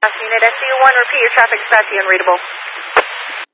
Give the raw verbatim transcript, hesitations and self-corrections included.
Unit S C U one, repeat your traffic, Sassy, unreadable.